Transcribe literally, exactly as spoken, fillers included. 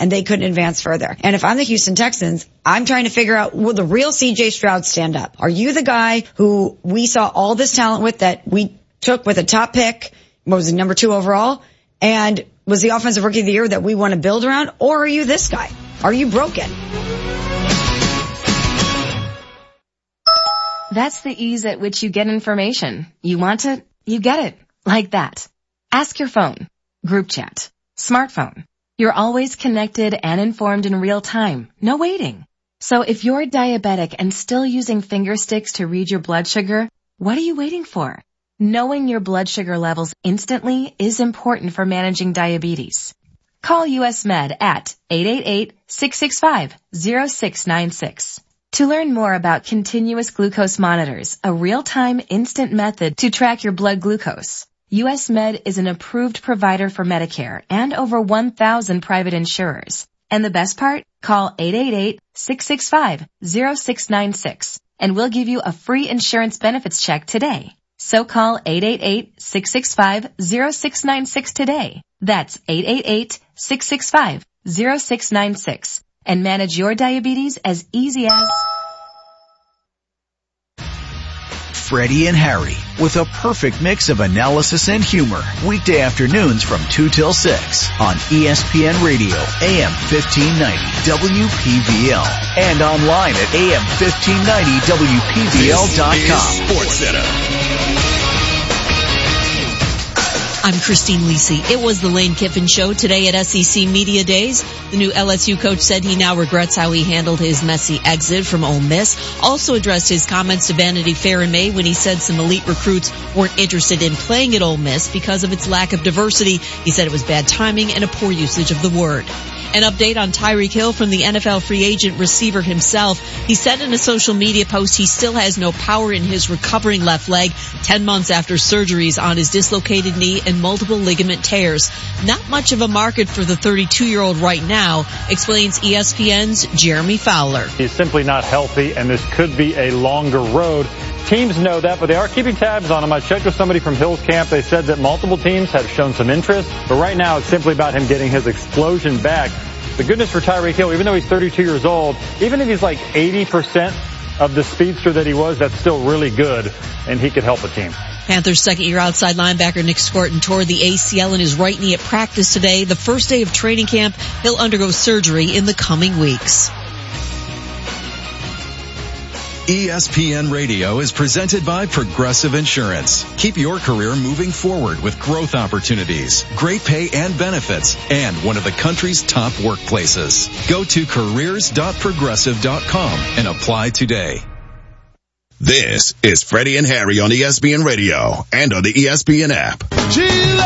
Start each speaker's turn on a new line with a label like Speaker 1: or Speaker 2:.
Speaker 1: and they couldn't advance further. And if I'm the Houston Texans, I'm trying to figure out, will the real C J Stroud stand up? Are you the guy who we saw all this talent with that we took with a top pick, what was it, number two overall, and was the offensive rookie of the year that we want to build around? Or are you this guy? Are you broken?
Speaker 2: That's the ease at which you get information. You want it, you get it. Like that. Ask your phone, group chat, smartphone. You're always connected and informed in real time. No waiting. So if you're diabetic and still using finger sticks to read your blood sugar, what are you waiting for? Knowing your blood sugar levels instantly is important for managing diabetes. Call U S Med at eight eight eight, six six five, zero six nine six. To learn more about continuous glucose monitors, a real-time instant method to track your blood glucose, U S Med is an approved provider for Medicare and over one thousand private insurers. And the best part? Call eight eight eight, six six five, zero six nine six and we'll give you a free insurance benefits check today. So call eight eight eight, six six five, zero six nine six today. That's eight eight eight, six six five, zero six nine six and manage your diabetes as easy as...
Speaker 3: Freddie and Harry, with a perfect mix of analysis and humor. Weekday afternoons from two till six on E S P N Radio, A M fifteen ninety, W P V L. And online at A M fifteen ninety W P V L dot com.
Speaker 4: Sports Center.
Speaker 5: I'm Christine Lisi. It was the Lane Kiffin Show today at S E C Media Days. The new L S U coach said he now regrets how he handled his messy exit from Ole Miss. Also addressed his comments to Vanity Fair in May when he said some elite recruits weren't interested in playing at Ole Miss because of its lack of diversity. He said it was bad timing and a poor usage of the word. An update on Tyreek Hill from the N F L free agent receiver himself. He said in a social media post he still has no power in his recovering left leg ten months after surgeries on his dislocated knee and multiple ligament tears. Not much of a market for the thirty-two-year-old right now, explains E S P N's Jeremy Fowler.
Speaker 6: He's simply not healthy, and this could be a longer road. Teams know that, but they are keeping tabs on him. I checked with somebody from Hill's camp. They said that multiple teams have shown some interest, but right now it's simply about him getting his explosion back. The goodness for Tyreek Hill, even though he's thirty-two years old, even if he's like eighty percent of the speedster that he was, that's still really good, and he could help a team.
Speaker 5: Panthers second-year outside linebacker Nick Scorton tore the A C L in his right knee at practice today. The first day of training camp, he'll undergo surgery in the coming weeks.
Speaker 4: E S P N Radio is presented by Progressive Insurance. Keep your career moving forward with growth opportunities, great pay and benefits, and one of the country's top workplaces. Go to careers dot progressive dot com and apply today.
Speaker 7: This is Freddie and Harry on E S P N Radio and on the E S P N app.